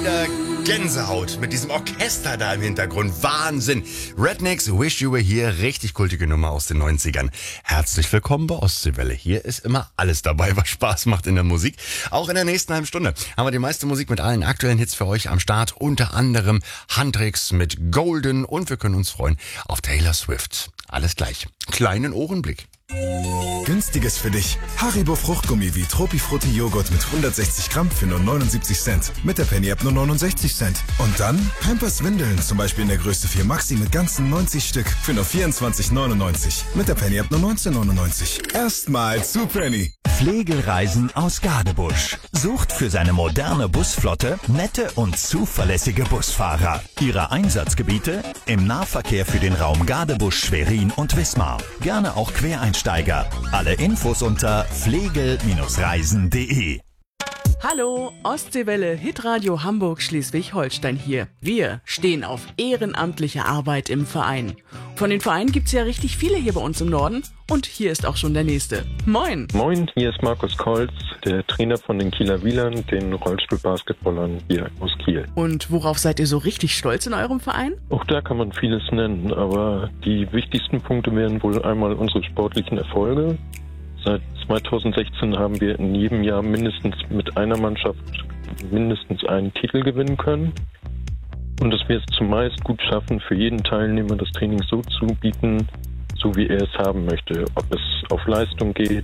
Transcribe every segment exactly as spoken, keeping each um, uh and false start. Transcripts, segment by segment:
wieder Gänsehaut mit diesem Orchester da im Hintergrund. Wahnsinn. Rednecks, Wish You Were Here, richtig kultige Nummer aus den neunzigern. Herzlich willkommen bei Ostseewelle. Hier ist immer alles dabei, was Spaß macht in der Musik. Auch in der nächsten halben Stunde haben wir die meiste Musik mit allen aktuellen Hits für euch am Start. Unter anderem Handtricks mit Golden und wir können uns freuen auf Taylor Swift. Alles gleich. Kleinen Ohrenblick. Günstiges für dich. Haribo Fruchtgummi wie Tropifrutti Joghurt mit hundertsechzig Gramm für nur neunundsiebzig Cent. Mit der Penny-App nur neunundsechzig Cent. Und dann Pampers Windeln, zum Beispiel in der Größe vier Maxi mit ganzen neunzig Stück für nur vierundzwanzig neunundneunzig. Mit der Penny-App nur neunzehn neunundneunzig. Erstmal zu Penny. Pflegelreisen aus Gadebusch. Sucht für seine moderne Busflotte nette und zuverlässige Busfahrer. Ihre Einsatzgebiete im Nahverkehr für den Raum Gadebusch, Schwerin und Wismar. Gerne auch Quereinsteiger. Alle Infos unter pflegel Reisen punkt de. Hallo, Ostseewelle, Hitradio Hamburg Schleswig-Holstein hier. Wir stehen auf ehrenamtliche Arbeit im Verein. Von den Vereinen gibt's ja richtig viele hier bei uns im Norden. Und hier ist auch schon der nächste. Moin! Moin, hier ist Markus Kolz, der Trainer von den Kieler Wielern, den Rollstuhlbasketballern hier aus Kiel. Und worauf seid ihr so richtig stolz in eurem Verein? Auch da kann man vieles nennen, aber die wichtigsten Punkte wären wohl einmal unsere sportlichen Erfolge. Seit zweitausendsechzehn haben wir in jedem Jahr mindestens mit einer Mannschaft mindestens einen Titel gewinnen können. Und dass wir es zumeist gut schaffen, für jeden Teilnehmer das Training so zu bieten, so wie er es haben möchte. Ob es auf Leistung geht,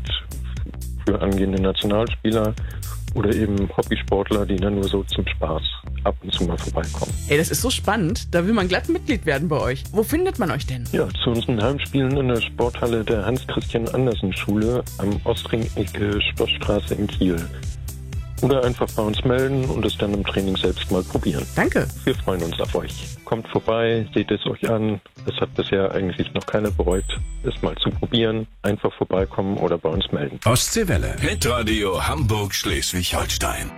für angehende Nationalspieler oder eben Hobbysportler, die dann nur so zum Spaß ab und zu mal vorbeikommen. Ey, das ist so spannend. Da will man glatt Mitglied werden bei euch. Wo findet man euch denn? Ja, zu unseren Heimspielen in der Sporthalle der Hans-Christian-Andersen-Schule am Ostring-Ecke Schlossstraße in Kiel. Oder einfach bei uns melden und es dann im Training selbst mal probieren. Danke. Wir freuen uns auf euch. Kommt vorbei, seht es euch an. Es hat bisher eigentlich noch keiner bereut, es mal zu probieren. Einfach vorbeikommen oder bei uns melden. Ostseewelle. Hitradio Hamburg Schleswig-Holstein.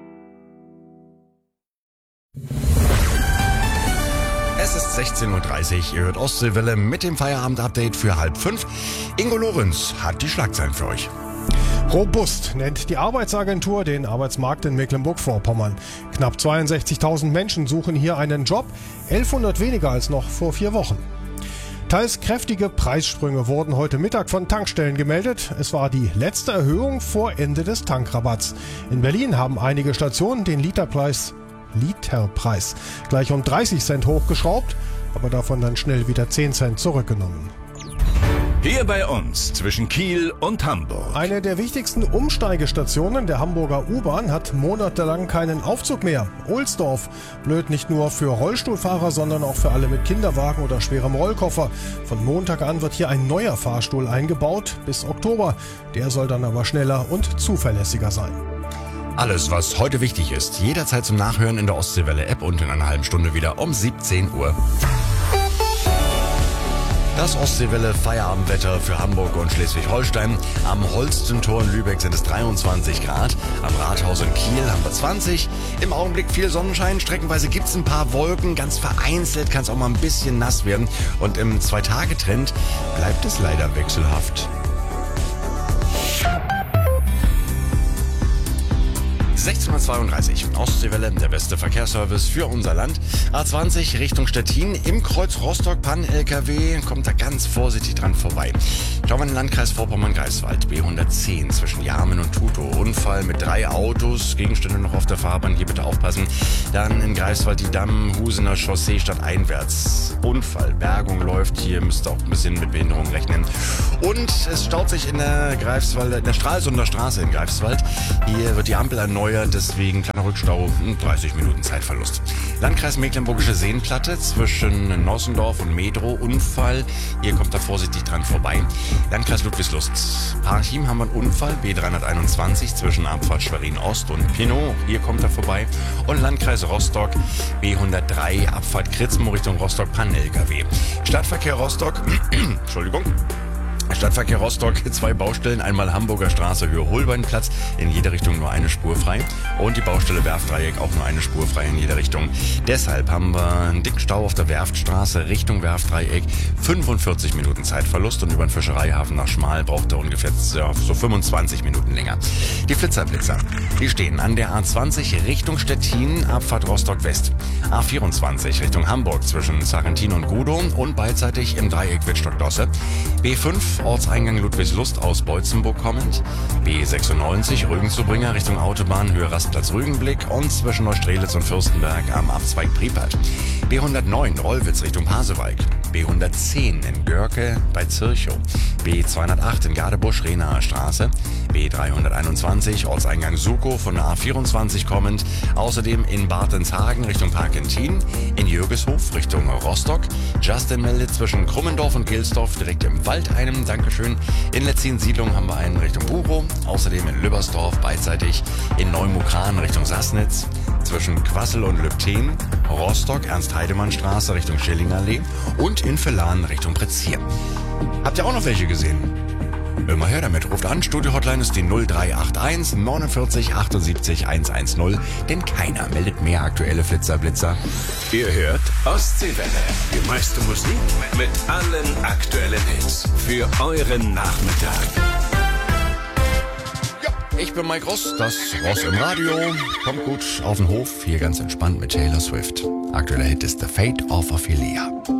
Es ist sechzehn Uhr dreißig, ihr hört Ostseewelle mit dem Feierabend-Update für halb fünf. Ingo Lorenz hat die Schlagzeilen für euch. Robust nennt die Arbeitsagentur den Arbeitsmarkt in Mecklenburg-Vorpommern. Knapp zweiundsechzigtausend Menschen suchen hier einen Job, elfhundert weniger als noch vor vier Wochen. Teils kräftige Preissprünge wurden heute Mittag von Tankstellen gemeldet. Es war die letzte Erhöhung vor Ende des Tankrabatts. In Berlin haben einige Stationen den Literpreis, Literpreis gleich um dreißig Cent hochgeschraubt, aber davon dann schnell wieder zehn Cent zurückgenommen. Hier bei uns zwischen Kiel und Hamburg. Eine der wichtigsten Umsteigestationen der Hamburger U-Bahn hat monatelang keinen Aufzug mehr. Ohlsdorf. Blöd nicht nur für Rollstuhlfahrer, sondern auch für alle mit Kinderwagen oder schwerem Rollkoffer. Von Montag an wird hier ein neuer Fahrstuhl eingebaut, bis Oktober. Der soll dann aber schneller und zuverlässiger sein. Alles, was heute wichtig ist, jederzeit zum Nachhören in der Ostseewelle-App und in einer halben Stunde wieder um siebzehn Uhr. Das Ostseewelle Feierabendwetter für Hamburg und Schleswig-Holstein. Am Holstentor in Lübeck sind es dreiundzwanzig Grad. Am Rathaus in Kiel haben wir zwanzig. Im Augenblick viel Sonnenschein. Streckenweise gibt es ein paar Wolken. Ganz vereinzelt kann es auch mal ein bisschen nass werden. Und im Zwei-Tage-Trend bleibt es leider wechselhaft. sechzehn Uhr zweiunddreißig. Ostseewelle, der beste Verkehrsservice für unser Land. A zwanzig Richtung Stettin. Im Kreuz Rostock-Pann-L K W kommt da ganz vorsichtig dran vorbei. Schauen wir in den Landkreis Vorpommern-Greifswald. B hundertzehn zwischen Jarmen und Tutow. Unfall mit drei Autos. Gegenstände noch auf der Fahrbahn. Hier bitte aufpassen. Dann in Greifswald die Damm-Husener Chaussee stadteinwärts. Unfall. Bergung läuft. Hier müsst ihr auch ein bisschen mit Behinderung rechnen. Und es staut sich in der Greifswald, in der Stralsunder Straße in Greifswald. Hier wird die Ampel erneuert. Deswegen kleiner Rückstau, dreißig Minuten Zeitverlust. Landkreis Mecklenburgische Seenplatte zwischen Nossendorf und Medrow, Unfall. Hier kommt er vorsichtig dran vorbei. Landkreis Ludwigslust. Parchim haben wir einen Unfall, B dreihunderteinundzwanzig zwischen Abfahrt Schwerin Ost und Pinot. Hier kommt er vorbei. Und Landkreis Rostock, B hundertdrei, Abfahrt Kritzmo Richtung Rostock-Pann-L K W. Stadtverkehr Rostock, Entschuldigung. Stadtverkehr Rostock, zwei Baustellen, einmal Hamburger Straße, Höhe Holbeinplatz, in jede Richtung nur eine Spur frei. Und die Baustelle Werftdreieck, auch nur eine Spur frei in jede Richtung. Deshalb haben wir einen dicken Stau auf der Werftstraße Richtung Werftdreieck, fünfundvierzig Minuten Zeitverlust, und über den Fischereihafen nach Schmal braucht er ungefähr so fünfundzwanzig Minuten länger. Die Flitzerblitzer, die stehen an der A zwanzig Richtung Stettin, Abfahrt Rostock West. A vierundzwanzig Richtung Hamburg zwischen Sarrentin und Gudow und beidseitig im Dreieck Wittstock-Dosse. B fünf Ortseingang Ludwigslust aus Beutzenburg kommend. B sechsundneunzig Rügen-Zubringer Richtung Autobahn Höhe Rastplatz Rügenblick und zwischen Neustrelitz und Fürstenberg am Abzweig Priepert. B hundertneun Rollwitz Richtung Pasewalk. B hundertzehn in Görke bei Zirchow. B zweihundertacht in Gadebusch Renaer Straße. B dreihunderteinundzwanzig Ortseingang Sukow von der A vierundzwanzig kommend. Außerdem in Bartenshagen Richtung Parkentin. In Jürgeshof Richtung Rostock. Justin meldet zwischen Krummendorf und Gilsdorf direkt im Wald einem. Dankeschön. In Letzin-Siedlung haben wir einen Richtung Buchow. Außerdem in Lübbersdorf beidseitig in Neumukran Richtung Sassnitz. Zwischen Quassel und Lübten. Rostock Ernst-Heidemann-Straße Richtung Schillingallee. Und in Verlan Richtung Pretzier. Habt ihr auch noch welche gesehen? Immer her damit, ruft an, Studio-Hotline ist die null drei acht eins neunundvierzig achtundsiebzig hundertzehn, denn keiner meldet mehr aktuelle Flitzerblitzer. Ihr hört Ostseewelle, die meiste Musik mit allen aktuellen Hits für euren Nachmittag. Ja, ich bin Mike Ross, das Ross im Radio. Kommt gut auf den Hof, hier ganz entspannt mit Taylor Swift. Aktueller Hit ist The Fate of Ophelia.